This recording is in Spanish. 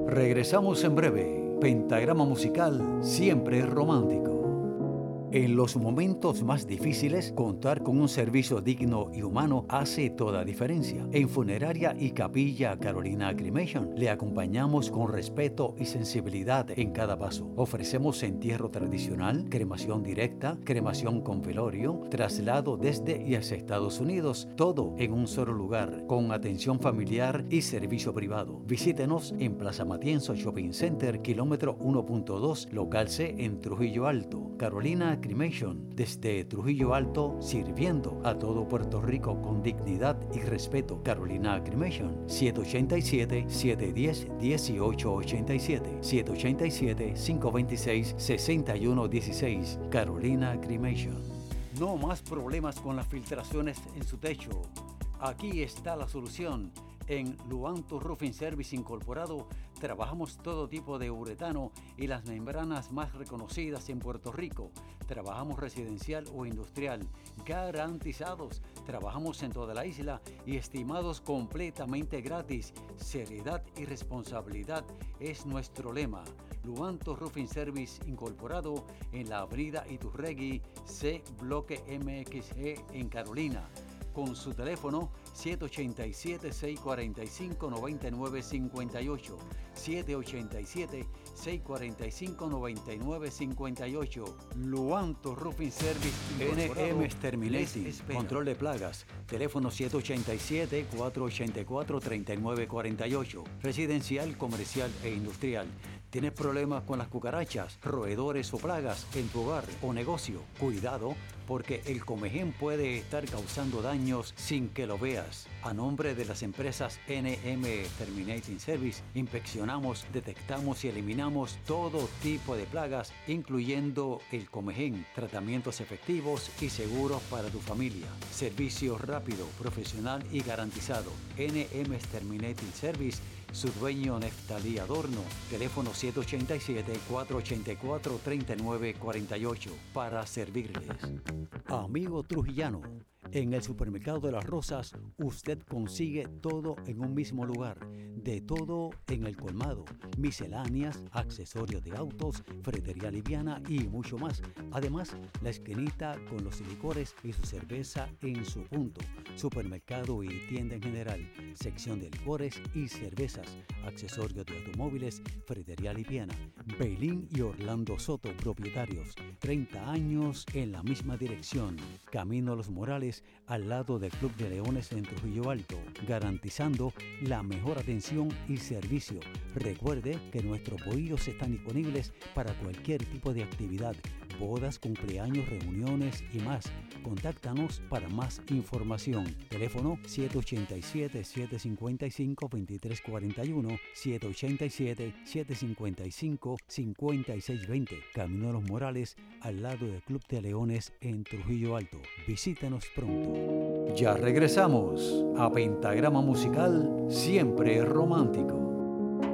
Regresamos en breve. Pentagrama Musical siempre es romántico. En los momentos más difíciles, contar con un servicio digno y humano hace toda diferencia. En Funeraria y Capilla Carolina Cremation le acompañamos con respeto y sensibilidad en cada paso. Ofrecemos entierro tradicional, cremación directa, cremación con velorio, traslado desde y hacia Estados Unidos, todo en un solo lugar, con atención familiar y servicio privado. Visítenos en Plaza Matienzo Shopping Center, kilómetro 1.2, local C en Trujillo Alto. Carolina Cremation, desde Trujillo Alto, sirviendo a todo Puerto Rico con dignidad y respeto. Carolina Cremation, 787-710-1887, 787-526-6116. Carolina Cremation. No más problemas con las filtraciones en su techo. Aquí está la solución. En Luanto Roofing Service Incorporado trabajamos todo tipo de uretano y las membranas más reconocidas en Puerto Rico. Trabajamos residencial o industrial, garantizados. Trabajamos en toda la isla y estimados completamente gratis. Seriedad y responsabilidad es nuestro lema. Luanto Roofing Service Incorporado en la avenida Iturregui, C, bloque MXG en Carolina. Con su teléfono 787-645-9958, 787-645-9958. Luanto Roofing Service NM Exterminating, control de plagas, teléfono 787-484-3948, residencial, comercial e industrial. ¿Tienes problemas con las cucarachas, roedores o plagas en tu hogar o negocio? Cuidado, porque el comején puede estar causando daños sin que lo veas. A nombre de las empresas NM Terminating Service, inspeccionamos, detectamos y eliminamos todo tipo de plagas, incluyendo el comején, tratamientos efectivos y seguros para tu familia. Servicio rápido, profesional y garantizado. NM Terminating Service, su dueño Neftalí Adorno, teléfono 787-484-3948, para servirles. Amigo trujillano, en el Supermercado de las Rosas usted consigue todo en un mismo lugar, de todo en el colmado, misceláneas, accesorios de autos, ferretería liviana y mucho más. Además, la esquinita con los licores y su cerveza en su punto. Supermercado y tienda en general, sección de licores y cervezas, accesorios de automóviles, ferretería liviana. Beilín y Orlando Soto, propietarios, 30 años en la misma dirección. Camino a Los Morales, al lado del Club de Leones en Trujillo Alto, garantizando la mejor atención y servicio. Recuerde que nuestros bohíos están disponibles para cualquier tipo de actividad, bodas, cumpleaños, reuniones y más. Contáctanos para más información. Teléfono 787-755-2341, 787-755-5620. Camino a Los Morales, al lado del Club de Leones en Trujillo Alto. Visítenos pronto. Ya regresamos a Pentagrama Musical, siempre romántico.